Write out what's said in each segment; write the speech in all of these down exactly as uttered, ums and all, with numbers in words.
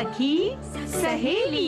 सखी सहेली।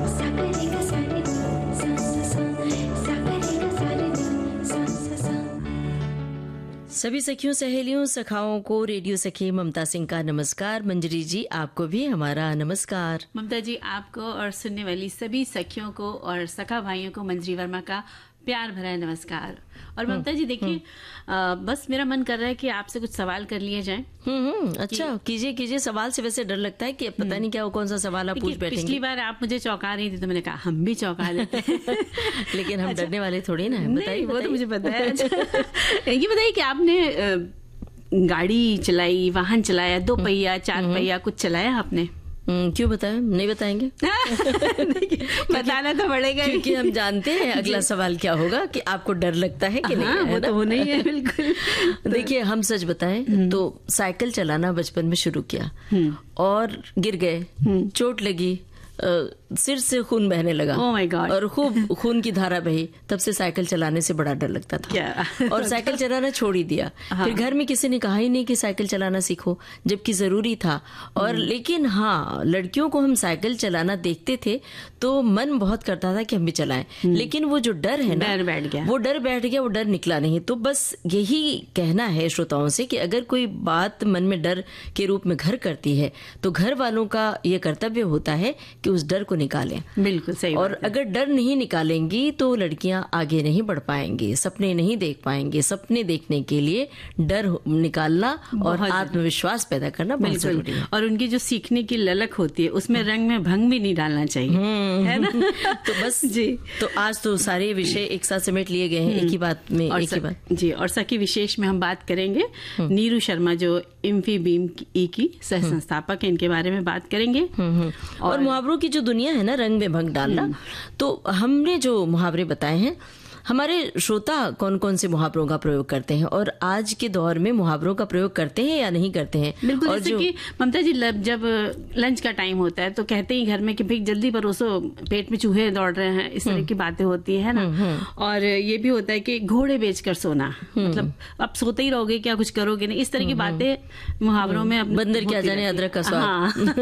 सभी सखियों सहेलियों सखाओं को रेडियो सखी ममता सिंह का नमस्कार। मंजरी जी आपको भी हमारा नमस्कार। ममता जी आपको और सुनने वाली सभी सखियों को और सखा भाइयों को मंजरी वर्मा का प्यार भरा नमस्कार। और ममता जी देखिए, बस मेरा मन कर रहा है कि आपसे कुछ सवाल कर लिए जाएं। हम्म अच्छा कीजिए कीजिए। सवाल से वैसे डर लगता है कि पता नहीं क्या कौन सा सवाल आप पूछ बैठेंगे। पिछली बार आप मुझे चौंका रही थी तो मैंने कहा हम भी चौंका देते हैं। लेकिन हम डरने वाले थोड़ी ना है। बताइए, वो तो मुझे पता है। ये बताइए कि आपने गाड़ी चलाई, वाहन चलाया, दो पहिया चार पहिया कुछ चलाया आपने? क्यों बताएं? नहीं बताएंगे। बताना तो पड़ेगा क्योंकि हम जानते हैं अगला सवाल क्या होगा कि आपको डर लगता है कि नहीं। हाँ, वो तो वो नहीं है बिल्कुल। देखिए हम सच बताएं तो साइकिल चलाना बचपन में शुरू किया और गिर गए, चोट लगी, सिर से खून बहने लगा। oh my God. और खूब खून की धारा बही। तब से साइकिल चलाने से बड़ा डर लगता था। क्या? और साइकिल चलाना छोड़ ही दिया। हाँ। फिर घर में किसी ने कहा ही नहीं कि साइकिल चलाना सीखो, जबकि जरूरी था। और लेकिन हाँ, लड़कियों को हम साइकिल चलाना देखते थे तो मन बहुत करता था कि हम भी चलाएं। लेकिन वो जो डर है ना, डर बैठ गया वो डर बैठ गया वो डर निकला नहीं। तो बस यही कहना है श्रोताओं से कि अगर कोई बात मन में डर के रूप में घर करती है तो घर वालों का ये कर्तव्य होता है कि उस डर को निकालें। बिल्कुल सही। और अगर डर नहीं निकालेंगी तो लड़कियां आगे नहीं बढ़ पाएंगी, सपने नहीं देख पाएंगे। सपने देखने के लिए डर निकालना और आत्मविश्वास पैदा करना बहुत जरूरी है। और उनकी जो सीखने की ललक होती है उसमें रंग में भंग भी नहीं डालना चाहिए, है ना? तो बस जी, तो आज तो सारे विषय एक साथ समेट लिए गए हैं एक ही बात में। और एक ही बात जी। और सखी विशेष में हम बात करेंगे नीरू शर्मा जो इम्फीबीम ई की सह संस्थापक है, इनके बारे में बात करेंगे। और, और मुहावरों की जो दुनिया है ना, रंग में भंग डालना, तो हमने जो मुहावरे बताए हैं, हमारे श्रोता कौन कौन से मुहावरों का प्रयोग करते हैं और आज के दौर में मुहावरों का प्रयोग करते हैं या नहीं करते हैं? बिल्कुल। और जैसे जो... कि ममता जी जब लंच का टाइम होता है तो कहते ही घर में कि भाई जल्दी परोसो, पेट में चूहे दौड़ रहे हैं, इस तरह की बातें होती है ना। और ये भी होता है कि घोड़े बेचकर सोना, मतलब अब सोते ही रहोगे क्या, कुछ करोगे नहीं, इस तरह की बातें मुहावरों में। बंदर क्या जाने अदरक का स्वाद।